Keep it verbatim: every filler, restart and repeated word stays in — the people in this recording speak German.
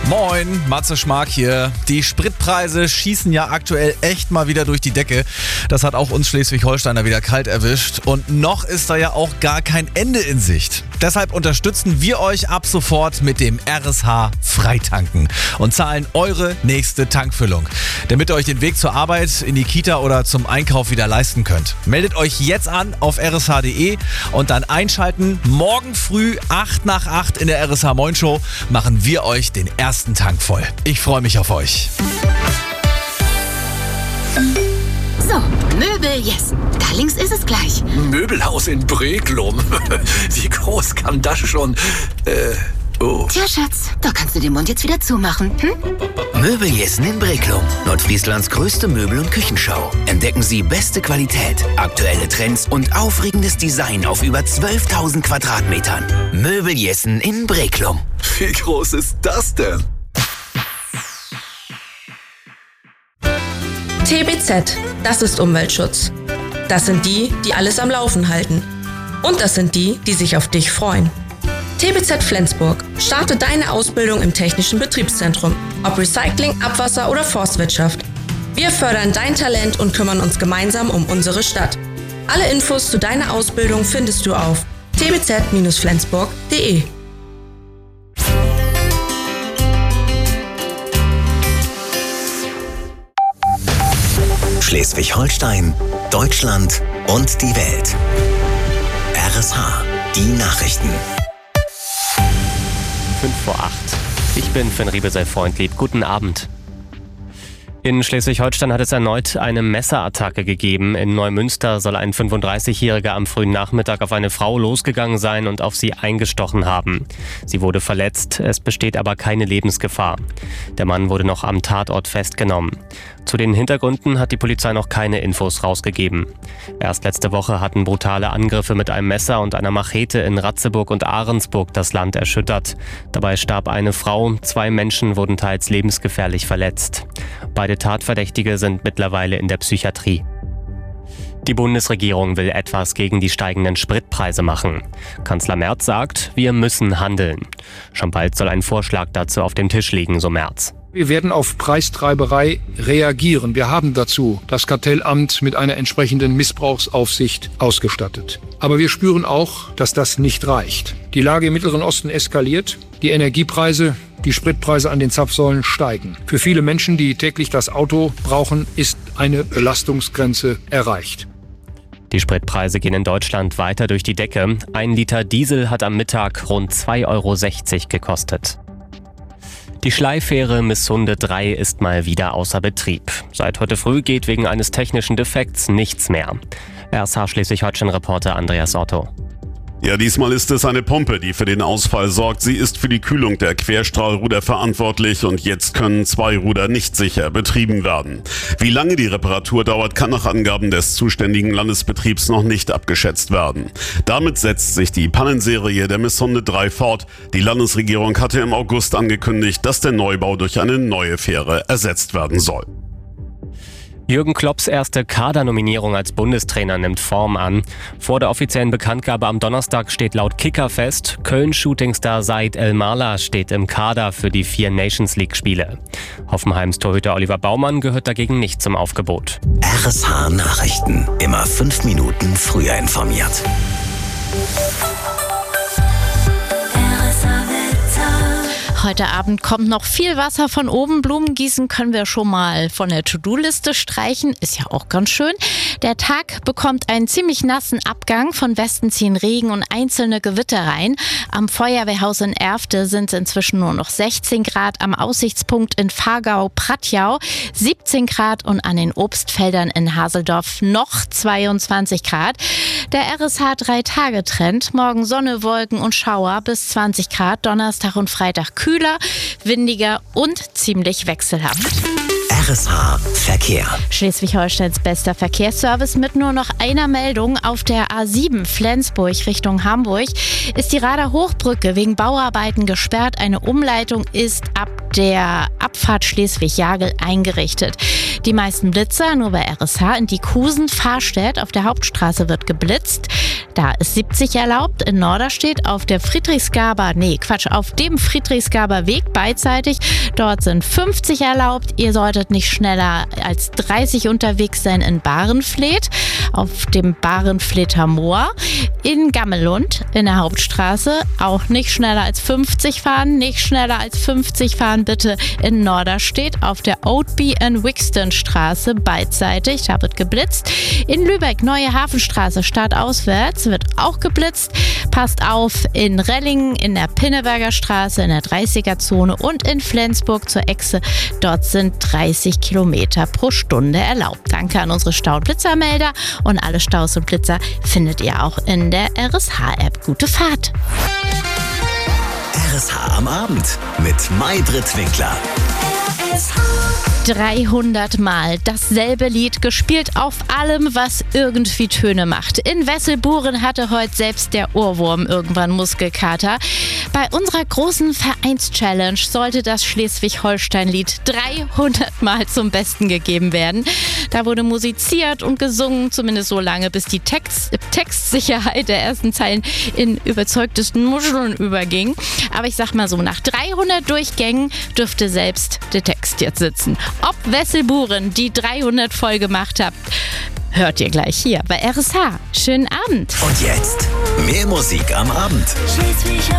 Moin, Matze Schmark hier. Die Spritpreise schießen ja aktuell echt mal wieder durch die Decke. Das hat auch uns Schleswig-Holsteiner wieder kalt erwischt. Und noch ist da ja auch gar kein Ende in Sicht. Deshalb unterstützen wir euch ab sofort mit dem R S H Freitanken und zahlen eure nächste Tankfüllung, damit ihr euch den Weg zur Arbeit, in die Kita oder zum Einkauf wieder leisten könnt. Meldet euch jetzt an auf r s h punkt d e und dann einschalten. Morgen früh acht nach acht in der R S H Moin Show machen wir euch den ersten Tank voll. Ich freue mich auf euch. So, Möbel Yes. Da links ist es gleich. Möbelhaus in Breklum. Wie groß kann das schon? Äh, oh. Tja, Schatz, da kannst du den Mund jetzt wieder zumachen. Hm? Möbel Jessen in Breklum. Nordfrieslands größte Möbel- und Küchenschau. Entdecken Sie beste Qualität, aktuelle Trends und aufregendes Design auf über zwölftausend Quadratmetern. Möbel Jessen in Breklum. Wie groß ist das denn? T B Z, das ist Umweltschutz. Das sind die, die alles am Laufen halten. Und das sind die, die sich auf dich freuen. T B Z Flensburg. Starte deine Ausbildung im Technischen Betriebszentrum. Ob Recycling, Abwasser oder Forstwirtschaft. Wir fördern dein Talent und kümmern uns gemeinsam um unsere Stadt. Alle Infos zu deiner Ausbildung findest du auf t b z Bindestrich flensburg punkt d e. Schleswig-Holstein, Deutschland und die Welt. R S H, die Nachrichten. fünf vor acht. Ich bin Finn Riebesel-Freundlieb. Guten Abend. In Schleswig-Holstein hat es erneut eine Messerattacke gegeben. In Neumünster soll ein fünfunddreißigjähriger am frühen Nachmittag auf eine Frau losgegangen sein und auf sie eingestochen haben. Sie wurde verletzt, es besteht aber keine Lebensgefahr. Der Mann wurde noch am Tatort festgenommen. Zu den Hintergründen hat die Polizei noch keine Infos rausgegeben. Erst letzte Woche hatten brutale Angriffe mit einem Messer und einer Machete in Ratzeburg und Ahrensburg das Land erschüttert. Dabei starb eine Frau, zwei Menschen wurden teils lebensgefährlich verletzt. Beide Tatverdächtige sind mittlerweile in der Psychiatrie. Die Bundesregierung will etwas gegen die steigenden Spritpreise machen. Kanzler Merz sagt, wir müssen handeln. Schon bald soll ein Vorschlag dazu auf dem Tisch liegen, so Merz. Wir werden auf Preistreiberei reagieren. Wir haben dazu das Kartellamt mit einer entsprechenden Missbrauchsaufsicht ausgestattet. Aber wir spüren auch, dass das nicht reicht. Die Lage im Mittleren Osten eskaliert. Die Energiepreise, die Spritpreise an den Zapfsäulen steigen. Für viele Menschen, die täglich das Auto brauchen, ist eine Belastungsgrenze erreicht. Die Spritpreise gehen in Deutschland weiter durch die Decke. Ein Liter Diesel hat am Mittag rund zwei Euro sechzig gekostet. Die Schleifähre Missunde drei ist mal wieder außer Betrieb. Seit heute früh geht wegen eines technischen Defekts nichts mehr. R S H Schleswig-Holstein-Reporter Andreas Otto. Ja, diesmal ist es eine Pumpe, die für den Ausfall sorgt. Sie ist für die Kühlung der Querstrahlruder verantwortlich und jetzt können zwei Ruder nicht sicher betrieben werden. Wie lange die Reparatur dauert, kann nach Angaben des zuständigen Landesbetriebs noch nicht abgeschätzt werden. Damit setzt sich die Pannenserie der Missunde drei fort. Die Landesregierung hatte im August angekündigt, dass der Neubau durch eine neue Fähre ersetzt werden soll. Jürgen Klopps erste Kadernominierung als Bundestrainer nimmt Form an. Vor der offiziellen Bekanntgabe am Donnerstag steht laut Kicker fest, Köln-Shootingstar Said El-Mala steht im Kader für die vier Nations-League-Spiele. Hoffenheims Torhüter Oliver Baumann gehört dagegen nicht zum Aufgebot. R S H Nachrichten. Immer fünf Minuten früher informiert. Heute Abend kommt noch viel Wasser von oben. Blumen gießen können wir schon mal von der To-Do-Liste streichen. Ist ja auch ganz schön. Der Tag bekommt einen ziemlich nassen Abgang. Von Westen ziehen Regen und einzelne Gewitter rein. Am Feuerwehrhaus in Erfte sind es inzwischen nur noch sechzehn Grad. Am Aussichtspunkt in Fahrgau-Prattjau siebzehn Grad und an den Obstfeldern in Haseldorf noch zweiundzwanzig Grad. Der R S H drei Tage Trend. Morgen Sonne, Wolken und Schauer bis zwanzig Grad. Donnerstag und Freitag kühler, windiger und ziemlich wechselhaft. R S H Verkehr. Schleswig-Holsteins bester Verkehrsservice mit nur noch einer Meldung. Auf der A sieben Flensburg Richtung Hamburg ist die Rader Hochbrücke wegen Bauarbeiten gesperrt. Eine Umleitung ist ab der Abfahrt Schleswig-Jagel eingerichtet. Die meisten Blitzer nur bei R S H in Diekusen, Fahrstedt. Auf der Hauptstraße wird geblitzt. Da ist siebzig erlaubt. In Norderstedt auf der Friedrichsgaber, nee, Quatsch, auf dem Friedrichsgaber Weg beidseitig. Dort sind fünfzig erlaubt. Ihr solltet nicht schneller als dreißig unterwegs sein in Bahrenfleet, auf dem Bahrenfleeter Moor. In Gammelund in der Hauptstraße auch nicht schneller als fünfzig fahren. Nicht schneller als fünfzig fahren bitte in Norderstedt auf der Oatby and Wixton Straße beidseitig. Da wird geblitzt. In Lübeck, Neue Hafenstraße, startauswärts, wird auch geblitzt. Passt auf, in Rellingen, in der Pinneberger Straße, in der dreißiger-Zone und in Flensburg zur Echse. Dort sind dreißig Kilometer pro Stunde erlaubt. Danke an unsere Stau- und Blitzermelder. Und alle Staus und Blitzer findet ihr auch in der R S H-App. Gute Fahrt! R S H am Abend mit Maybrit Winkler. dreihundert Mal dasselbe Lied, gespielt auf allem, was irgendwie Töne macht. In Wesselburen hatte heute selbst der Ohrwurm irgendwann Muskelkater. Bei unserer großen Vereins-Challenge sollte das Schleswig-Holstein-Lied dreihundert Mal zum Besten gegeben werden. Da wurde musiziert und gesungen, zumindest so lange, bis die Text- Textsicherheit der ersten Zeilen in überzeugtesten Muscheln überging. Aber ich sag mal so, nach dreihundert Durchgängen dürfte selbst der Text jetzt sitzen. Ob Wesselburen die dreihundert voll gemacht habt, hört ihr gleich hier bei R S H. Schönen Abend. Und jetzt mehr Musik am Abend.